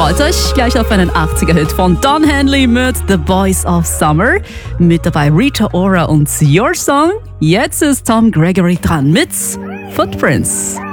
freut euch gleich auf einen 80er-Hit von Don Henley mit The Boys of Summer. Mit dabei Rita Ora und Your Song. Jetzt ist Tom Gregory dran mit Footprints.